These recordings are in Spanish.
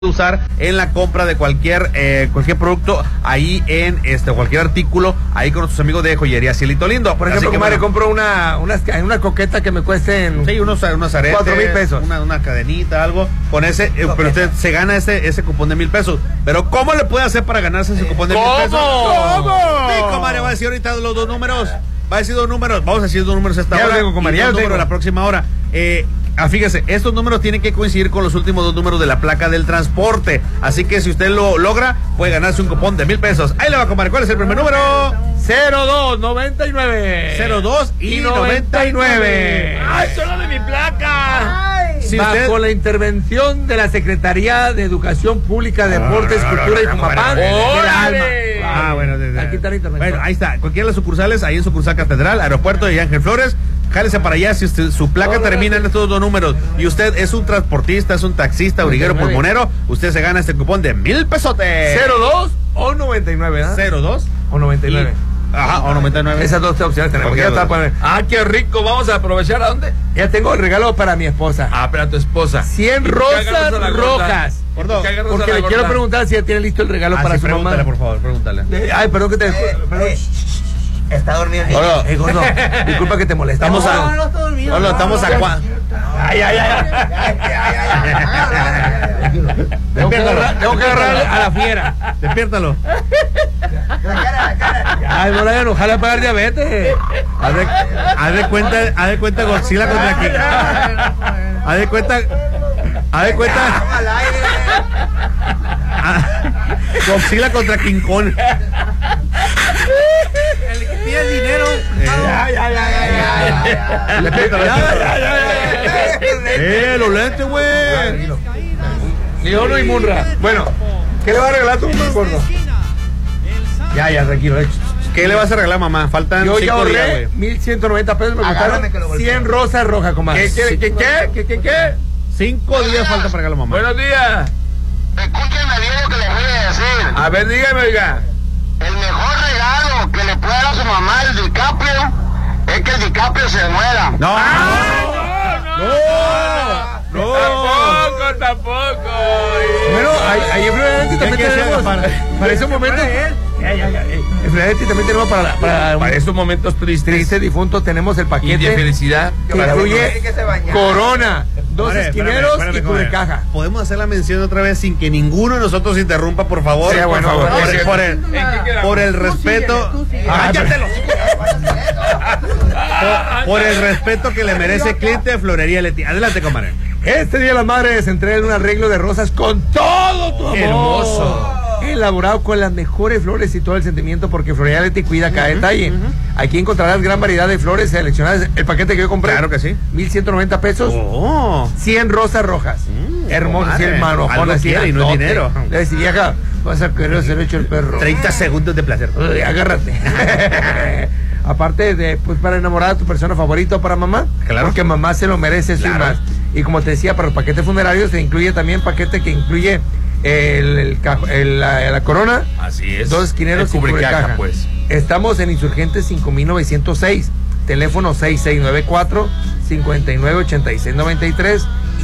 usar en la compra de cualquier producto ahí en cualquier artículo ahí con nuestros amigos de Joyería Cielito Lindo. Por ejemplo, comadre, compro una coqueta que me cueste unos aretes, 4,000 pesos. Una cadenita, algo con ese, pero usted se gana ese cupón de 1,000 pesos. Pero ¿cómo le puede hacer para ganarse ese cupón de 1,000 pesos? ¿Cómo? Sí, comadre, va a decir ahorita los dos números. Va a decir dos números. Vamos a decir dos números esta hora. Número la próxima hora. Fíjese, estos números tienen que coincidir con los últimos dos números de la placa del transporte. Así que si usted lo logra, puede ganarse un cupón de 1,000 pesos. Ahí le va a comadre. ¿Cuál es el primer número? 0299. 02 y 99. ¡Ay, solo de mi placa! Ay. Si bajo la intervención de la Secretaría de Educación Pública, Deportes, Cultura y Fumapán de la Alma. Bueno, aquí está la intervención. Bueno, ahí está. Cualquiera de las sucursales, ahí en sucursal Catedral, Aeropuerto y Ángel Flores. Jálese para allá si su placa termina en estos dos números y usted es un transportista, es un taxista, origuero, pulmonero, usted se gana este cupón de 1,000 pesotes. 02 o 99, ¿verdad? 02 o 99. O 99. Esas dos opciones tenemos. Qué rico. Vamos a aprovechar. ¿A dónde? Ya tengo el regalo para mi esposa. Para tu esposa. 100 rosas rojas. Porque le quiero preguntar si ya tiene listo el regalo para su mamá. Por favor, pregúntale. Ay, perdón que te... Está dormido. Gordo, disculpa que te molestamos. No está dormido. Estamos a Tengo que agarrar a la fiera. Despiértalo. Ay, no la hagan enojar, a pagar diabetes. Haz de cuenta Godzilla contra King. Haz de cuenta Godzilla contra King Kong. El que pide dinero. Los lentes, güey. Ni oro y munra. Bueno, ¿qué le va a regalar tu mamá, gordo? Ya, tranquilo. ¿Qué le vas a regalar, mamá? Faltan 5 días. Yo ya ahorré 1,190 pesos. Me costaron 100 rosas rojas, comadre. ¿Qué? 5 días falta para regalar, mamá. Buenos días. Escúchenme bien lo que les voy a decir. A ver, dígame, oiga. El mejor regalo que le puede dar a su mamá el DiCaprio es que el DiCaprio se muera. No. Tampoco. Bueno, ahí en Florenti también tenemos para esos momentos. En Florenti también tenemos para estos momentos tristes, difuntos, tenemos el paquete de felicidad que incluye Corona, 2 esquineros y cubrecaja. ¿Podemos hacer la mención otra vez sin que ninguno de nosotros interrumpa, por favor? Sí, bueno, por el respeto. Por el respeto que le merece cliente de Florería Leti. Adelante, comadre. Este Día de las Madres entrega un arreglo de rosas con todo tu amor. Hermoso. Elaborado con las mejores flores y todo el sentimiento, porque Florería Leti cuida cada detalle. Aquí encontrarás gran variedad de flores seleccionadas. El paquete que yo compré. Claro que sí. 1,190 pesos. 100 rosas rojas. Hermosas, y el manojón así. Y no es dinero. Le decía, vieja, vas a querer hacer hecho el perro. 30 segundos de placer. Agárrate. Aparte de, para enamorar a tu persona favorita o para mamá. Claro. Porque mamá se lo merece, eso y más. Y como te decía, para los paquetes funerarios se incluye también paquete que incluye la corona. Así es. 2 esquineros y cubrecaja. Pues. Estamos en Insurgentes 5906. Teléfono 6694-598693 y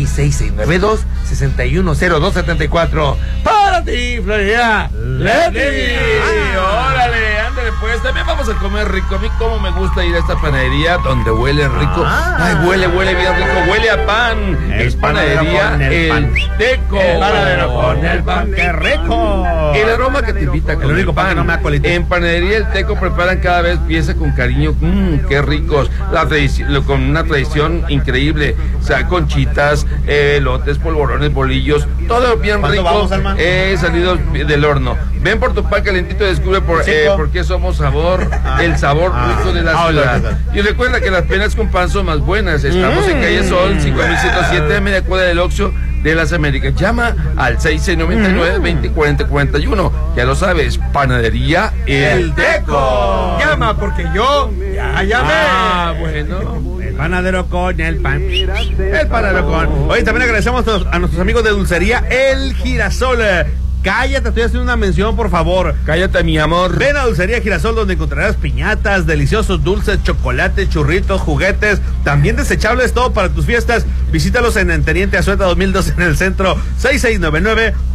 6692-610274. ¡Para ti, Florida Leti! ¡Órale! Ándale, pues. También vamos a comer rico. A mí como me gusta ir a esta panadería donde huele rico. Ay, huele bien rico. Huele a pan. Es panadería El Teco. El panadero con el pan. ¡Qué rico! El aroma que te invita con el único pan que no me da colita. En panadería El Teco preparan cada vez pieza con cariño. ¡Qué ricos! Con una tradición increíble. O sea, conchitas, elotes, polvorones, bolillos. Todo bien rico. Vamos, salido del horno. Ven por tu pan calentito y descubre por qué somos el sabor rico de la ciudad. Y recuerda que las penas con pan son más buenas. Estamos en calle Sol, 5107, media cuadra del Oxxo de las Américas. Llama al 6699-204041. Ya lo sabes, panadería El Teco. Llama porque yo ya llamé. Bueno. El panadero con el pan. El panadero con. Hoy también agradecemos a nuestros amigos de Dulcería El Girasol. Cállate, estoy haciendo una mención, por favor. Cállate, mi amor. Ven a Dulcería Girasol, donde encontrarás piñatas, deliciosos dulces, chocolate, churritos, juguetes, también desechables, todo para tus fiestas. Visítalos en Teniente Azueta 2002 en el centro, 6699